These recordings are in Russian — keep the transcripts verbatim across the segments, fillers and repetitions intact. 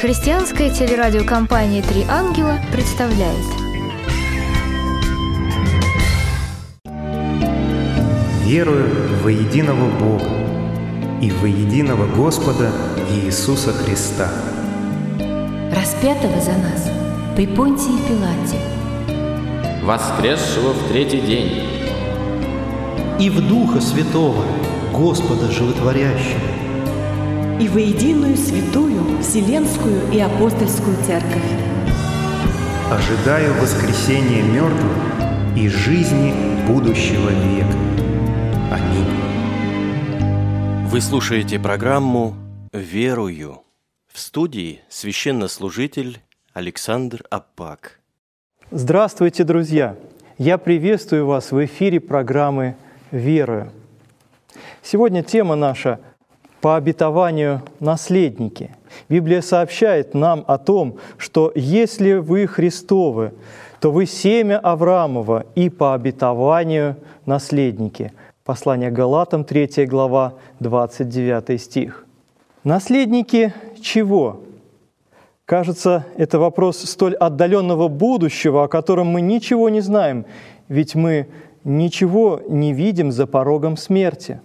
Христианская телерадиокомпания «Три ангела» представляет. Верую во единого Бога и во единого Господа Иисуса Христа, распятого за нас при Понтии Пилате, воскресшего в третий день, и в Духа Святого, Господа Животворящего, и во единую святую Вселенскую и Апостольскую Церковь. ожидаю воскресения мертвых и жизни будущего века. Аминь. Вы слушаете программу «Верую». В студии священнослужитель Александр Аппак. Здравствуйте, друзья! Я приветствую вас в эфире программы «Верую». Сегодня тема наша по обетованию наследники. Библия сообщает нам о том, что если вы Христовы, то вы семя Авраамова и по обетованию наследники. Послание к Галатам, третья глава, двадцать девятый стих. Наследники чего? Кажется, это вопрос столь отдаленного будущего, о котором мы ничего не знаем, ведь мы ничего не видим за порогом смерти.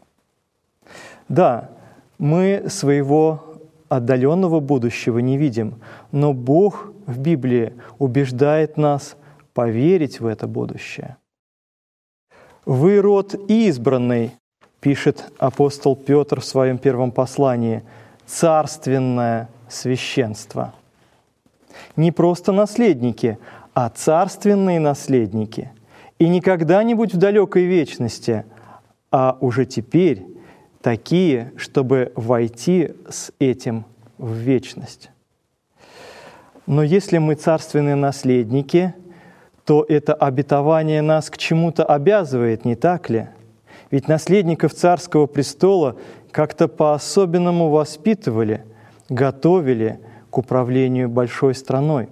Да, мы своего отдаленного будущего не видим, но Бог в Библии убеждает нас поверить в это будущее. «Вы род избранный», пишет апостол Петр в своем первом послании, «царственное священство». Не просто наследники, а царственные наследники. И не когда-нибудь в далекой вечности, а уже теперь такие, чтобы войти с этим в вечность. Но если мы царственные наследники, то это обетование нас к чему-то обязывает, не так ли? Ведь наследников царского престола как-то по-особенному воспитывали, готовили к управлению большой страной.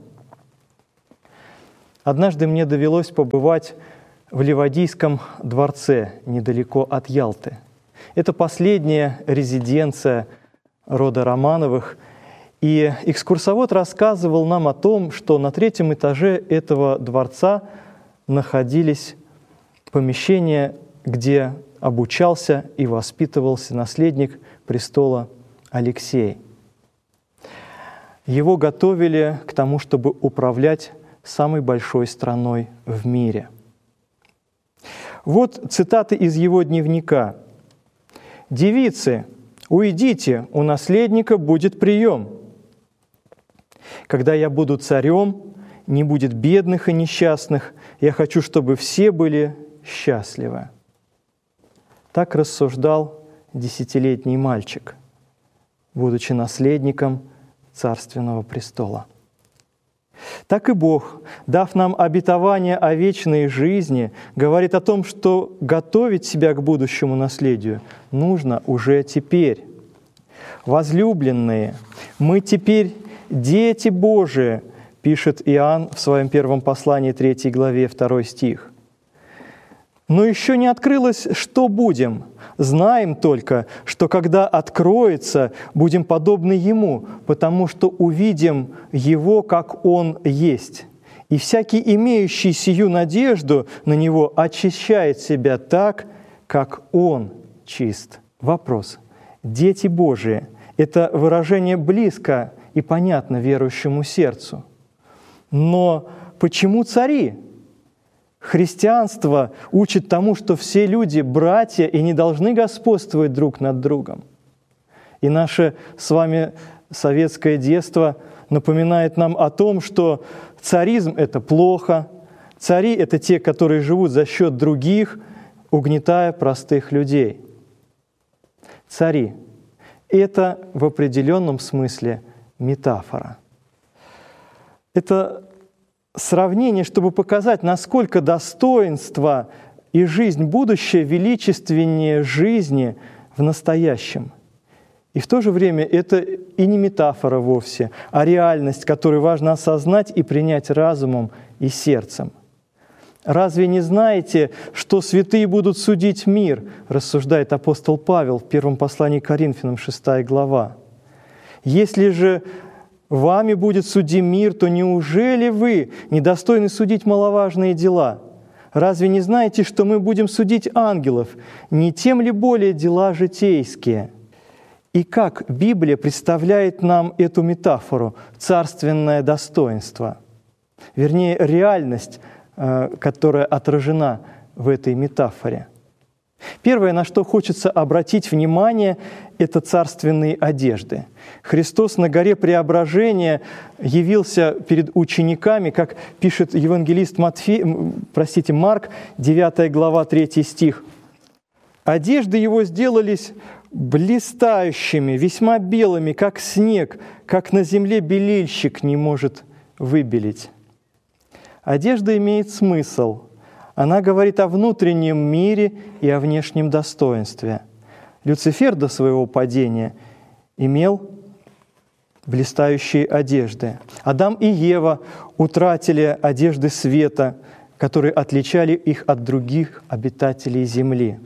Однажды мне довелось побывать в Ливадийском дворце, недалеко от Ялты. Это последняя резиденция рода Романовых, и экскурсовод рассказывал нам о том, что на третьем этаже этого дворца находились помещения, где обучался и воспитывался наследник престола Алексей. Его готовили к тому, чтобы управлять самой большой страной в мире. Вот цитаты из его дневника. «Девицы, уйдите, у наследника будет прием. Когда я буду царем, не будет бедных и несчастных. Я хочу, чтобы все были счастливы». Так рассуждал десятилетний мальчик, будучи наследником царственного престола. Так и Бог, дав нам обетование о вечной жизни, говорит о том, что готовить себя к будущему наследию нужно уже теперь. «Возлюбленные, мы теперь дети Божии», пишет Иоанн в своем первом послании, третьей главе, второй стих. «Но еще не открылось, что будем. Знаем только, что когда откроется, будем подобны Ему, потому что увидим Его, как Он есть. И всякий, имеющий сию надежду на Него, очищает себя так, как Он чист». Вопрос. Дети Божии – это выражение близко и понятно верующему сердцу. Но почему цари? Христианство учит тому, что все люди – братья и не должны господствовать друг над другом. И наше с вами советское детство напоминает нам о том, что царизм – это плохо, цари – это те, которые живут за счет других, угнетая простых людей. Цари – это в определенном смысле метафора. Это сравнение, чтобы показать, насколько достоинство и жизнь будущее величественнее жизни в настоящем. И в то же время это и не метафора вовсе, а реальность, которую важно осознать и принять разумом и сердцем. «Разве не знаете, что святые будут судить мир?» рассуждает апостол Павел в первом послании к Коринфянам, шестая глава. «Если же вами будет судим мир, то неужели вы недостойны судить маловажные дела? Разве не знаете, что мы будем судить ангелов? Не тем ли более дела житейские?» И как Библия представляет нам эту метафору «царственное достоинство», вернее, реальность, которая отражена в этой метафоре. Первое, на что хочется обратить внимание, это царственные одежды. Христос на горе Преображения явился перед учениками, как пишет евангелист Матфей, простите, Марк, девятая глава, третий стих. «Одежды его сделались блистающими, весьма белыми, как снег, как на земле белильщик не может выбелить». Одежда имеет смысл. Она говорит о внутреннем мире и о внешнем достоинстве. Люцифер до своего падения имел блистающие одежды. Адам и Ева утратили одежды света, которые отличали их от других обитателей земли.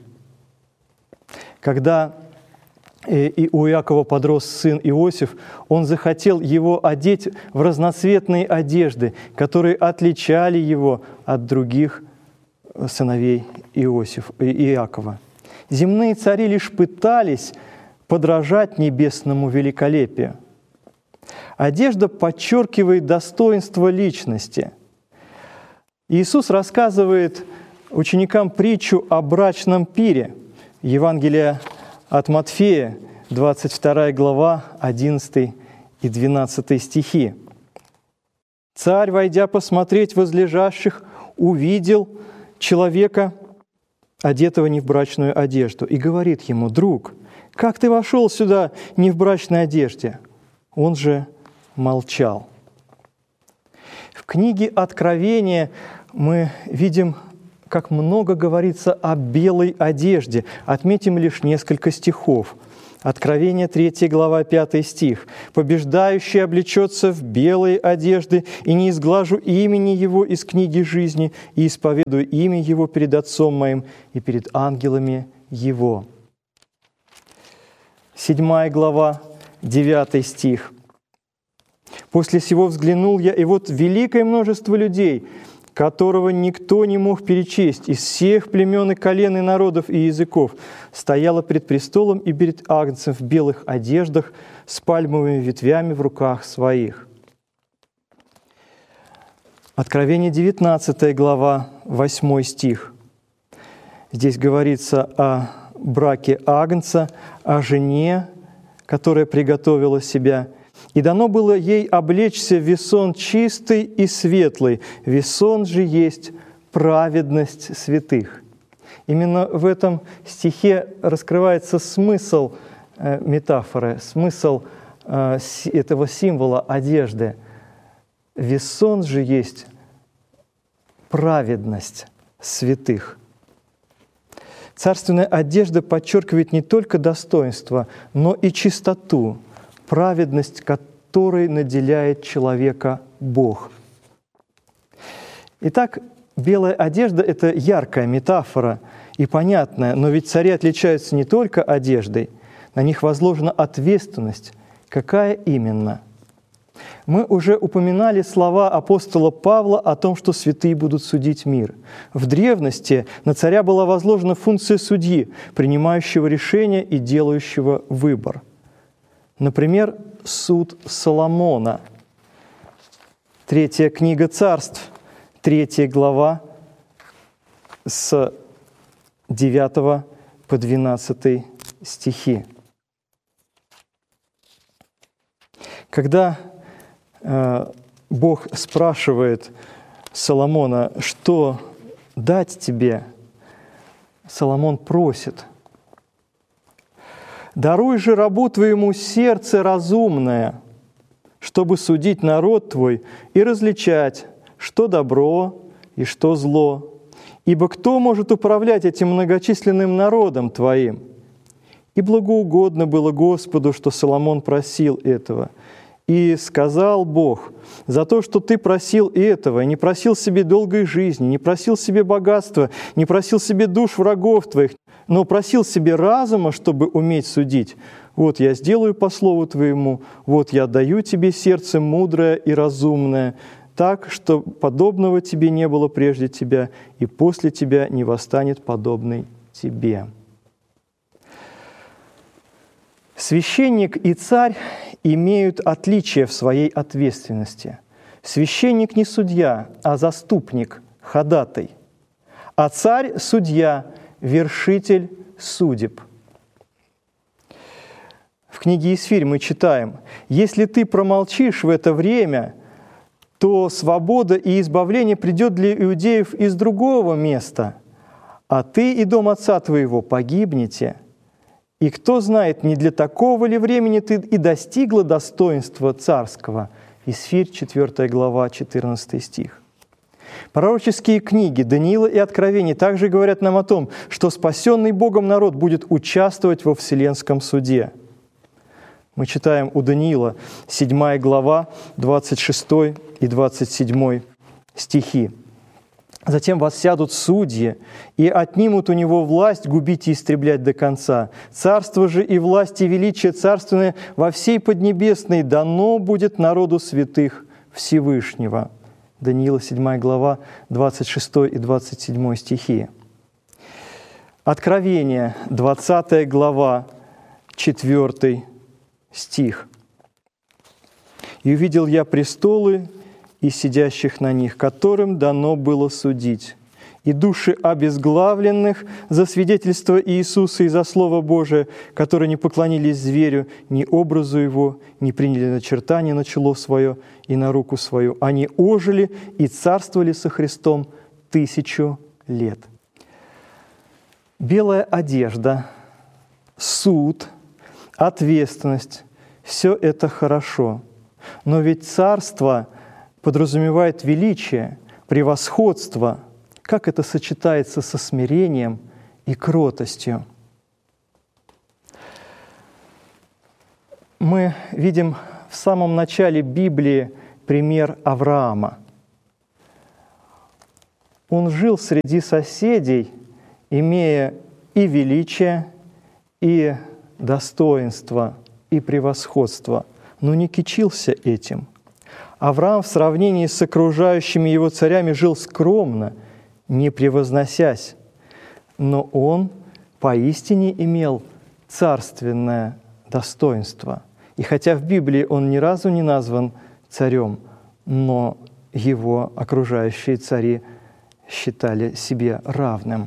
Когда и у Иакова подрос сын Иосиф, он захотел его одеть в разноцветные одежды, которые отличали его от других сыновей Иосиф, Иакова. Земные цари лишь пытались подражать небесному великолепию. Одежда подчеркивает достоинство личности. Иисус рассказывает ученикам притчу о брачном пире. Евангелие от Матфея, двадцать вторая глава, одиннадцатый и двенадцатый стихи. «Царь, войдя посмотреть возлежащих, увидел человека, одетого не в брачную одежду, и говорит ему: „Друг, как ты вошел сюда не в брачной одежде?“ Он же молчал». В книге Откровения мы видим, как много говорится о белой одежде. Отметим лишь несколько стихов. Откровение, третья глава, пятый стих. «Побеждающий облечется в белые одежды, и не изглажу имени его из книги жизни, и исповедую имя его перед Отцом моим и перед ангелами его». Седьмая глава, девятый стих. «После сего взглянул я, и вот великое множество людей, которого никто не мог перечесть, из всех племен и колен и народов и языков, стояло пред престолом и перед Агнцем в белых одеждах с пальмовыми ветвями в руках своих». Откровение, девятнадцатая глава, восьмой стих. Здесь говорится о браке Агнца, о жене, которая приготовила себя. «И дано было ей облечься в весон чистый и светлый. Весон же есть праведность святых». Именно в этом стихе раскрывается смысл метафоры, смысл этого символа одежды. Весон же есть праведность святых. Царственная одежда подчеркивает не только достоинство, но и чистоту, праведность, которой наделяет человека Бог. Итак, белая одежда – это яркая метафора и понятная, но ведь цари отличаются не только одеждой, на них возложена ответственность. Какая именно? Мы уже упоминали слова апостола Павла о том, что святые будут судить мир. В древности на царя была возложена функция судьи, принимающего решения и делающего выбор. Например, суд Соломона. Третья книга Царств, третья глава, с девятого по двенадцатый стихи. Когда э, Бог спрашивает Соломона, что дать тебе, Соломон просит: «Даруй же рабу твоему сердце разумное, чтобы судить народ твой и различать, что добро и что зло. Ибо кто может управлять этим многочисленным народом твоим?» И благоугодно было Господу, что Соломон просил этого. И сказал Бог: «За то, что ты просил этого, не просил себе долгой жизни, не просил себе богатства, не просил себе душ врагов твоих, но просил себе разума, чтобы уметь судить. Вот я сделаю по слову Твоему, вот я даю Тебе сердце мудрое и разумное, так, что подобного Тебе не было прежде Тебя, и после Тебя не восстанет подобный Тебе». Священник и царь имеют отличие в своей ответственности. Священник не судья, а заступник, ходатай, а царь – судья, вершитель судеб. В книге Исфирь мы читаем: «Если ты промолчишь в это время, то свобода и избавление придет для иудеев из другого места, а ты и дом отца твоего погибнете. И кто знает, не для такого ли времени ты и достигла достоинства царского». Исфирь, четвёртая глава, четырнадцатый стих. Пророческие книги Даниила и Откровения также говорят нам о том, что спасенный Богом народ будет участвовать во Вселенском суде. Мы читаем у Даниила, седьмая глава, двадцать шестой и двадцать седьмой стихи. «Затем воссядут судьи, и отнимут у него власть губить и истреблять до конца. Царство же и власть и величие царственное во всей Поднебесной дано будет народу святых Всевышнего». Даниила, седьмая глава, двадцать шестой и двадцать седьмой стихи. Откровение, двадцатая глава, четвёртый стих. «И увидел я престолы и сидящих на них, которым дано было судить, и души обезглавленных за свидетельство Иисуса и за Слово Божие, которые не поклонились зверю, ни образу его, не приняли начертание на чело свое и на руку свою. Они ожили и царствовали со Христом тысячу лет». Белая одежда, суд, ответственность – все это хорошо. Но ведь царство подразумевает величие, превосходство. Как это сочетается со смирением и кротостью? Мы видим в самом начале Библии пример Авраама. Он жил среди соседей, имея и величие, и достоинство, и превосходство, но не кичился этим. Авраам в сравнении с окружающими его царями жил скромно, не превозносясь, но он поистине имел царственное достоинство. И хотя в Библии он ни разу не назван царем, но его окружающие цари считали себе равным.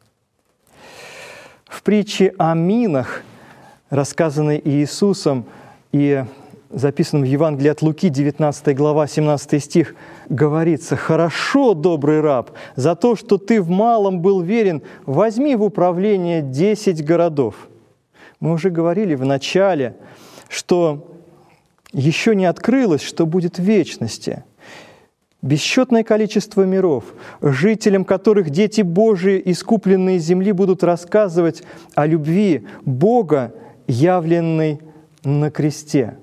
В притче о минах, рассказанной Иисусом и записанном в Евангелии от Луки, девятнадцатая глава, семнадцатый стих, говорится: «Хорошо, добрый раб, за то, что ты в малом был верен, возьми в управление десять городов». Мы уже говорили в начале, что еще не открылось, что будет в вечности. Бесчетное количество миров, жителям которых дети Божии, искупленные земли, будут рассказывать о любви Бога, явленной на кресте.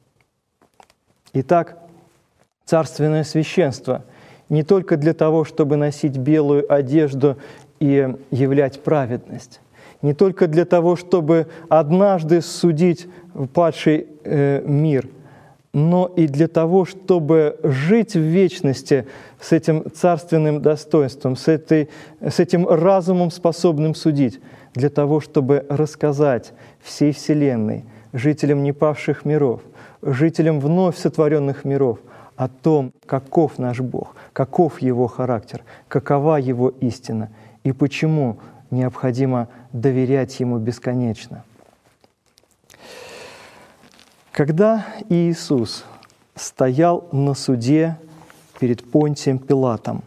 Итак, царственное священство не только для того, чтобы носить белую одежду и являть праведность, не только для того, чтобы однажды судить падший э, мир, но и для того, чтобы жить в вечности с этим царственным достоинством, с, этой, с этим разумом, способным судить, для того, чтобы рассказать всей Вселенной, жителям непавших миров, жителям вновь сотворенных миров о том, каков наш Бог, каков Его характер, какова Его истина и почему необходимо доверять Ему бесконечно. Когда Иисус стоял на суде перед Понтием Пилатом,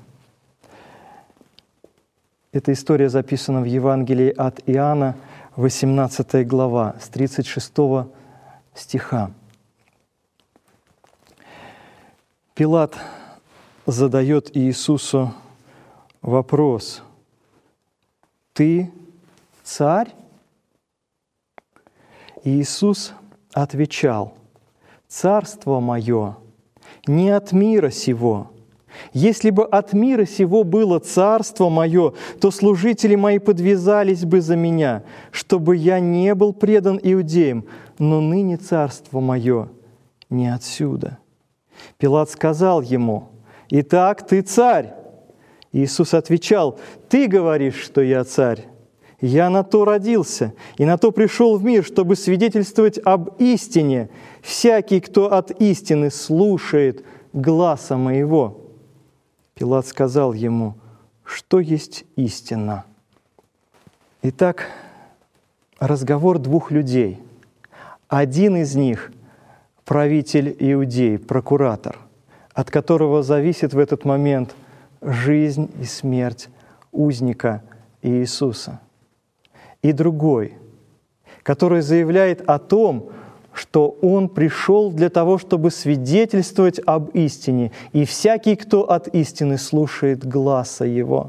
эта история записана в Евангелии от Иоанна, восемнадцатая глава, с тридцать шестого стиха. Пилат задает Иисусу вопрос: «Ты царь?» Иисус отвечал: «Царство мое не от мира сего. Если бы от мира сего было царство мое, то служители мои подвязались бы за меня, чтобы я не был предан иудеям, но ныне царство мое не отсюда». Пилат сказал ему: «Итак, ты царь?» Иисус отвечал: «Ты говоришь, что я царь. Я на то родился и на то пришел в мир, чтобы свидетельствовать об истине. Всякий, кто от истины слушает гласа моего». Пилат сказал ему: «Что есть истина?» Итак, разговор двух людей. Один из них – правитель Иудеи, прокуратор, от которого зависит в этот момент жизнь и смерть узника Иисуса. И другой, который заявляет о том, что Он пришел для того, чтобы свидетельствовать об истине, и всякий, кто от истины слушает гласа Его.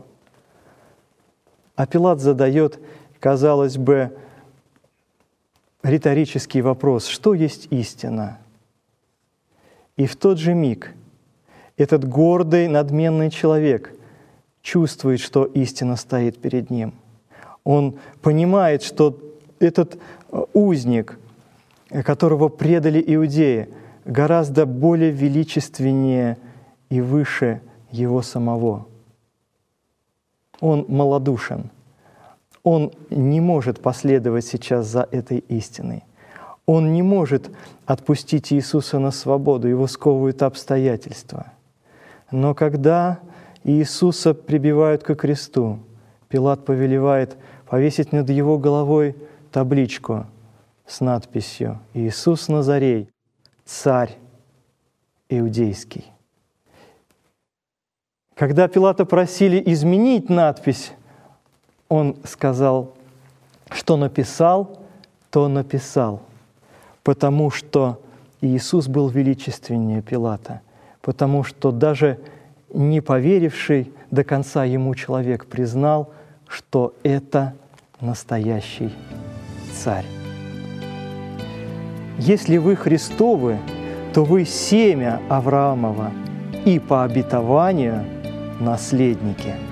А Пилат задает, казалось бы, риторический вопрос: что есть истина? И в тот же миг этот гордый, надменный человек чувствует, что истина стоит перед ним. Он понимает, что этот узник, которого предали иудеи, гораздо более величественнее и выше его самого. Он малодушен. Он не может последовать сейчас за этой истиной. Он не может отпустить Иисуса на свободу, его сковывают обстоятельства. Но когда Иисуса прибивают ко кресту, Пилат повелевает повесить над его головой табличку с надписью: «Иисус Назарей, царь иудейский». Когда Пилата просили изменить надпись, он сказал, что написал, то написал, потому что Иисус был величественнее Пилата, потому что даже не поверивший до конца ему человек признал, что это настоящий царь. Если вы Христовы, то вы семя Авраамова и по обетованию наследники.